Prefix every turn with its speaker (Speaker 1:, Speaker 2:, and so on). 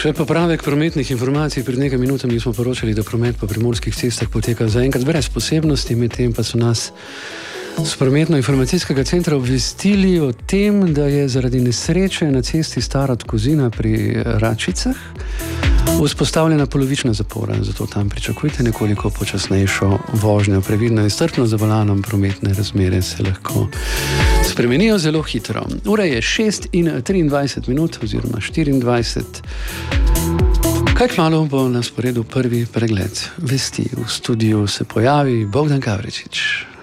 Speaker 1: Še popravek prometnih informacij. Pred nekaj minutami smo poročali, da promet po primorskih cestah poteka zaenkrat brez posebnosti, medtem pa so nas z prometno-informacijskega centra obvestili o tem, da je zaradi nesreče na cesti Stara Kozina pri Račicah vzpostavljena polovična zapora, zato tam pričakujte nekoliko počasnejšo vožnjo. Previdno in strpno za volanom, prometne razmere se lahko spremenijo zelo hitro. Ura je 6:23 oziroma 24. Kaj kmalu bo na sporedu prvi pregled vesti. V studiu se pojavi Bogdan Gavričič.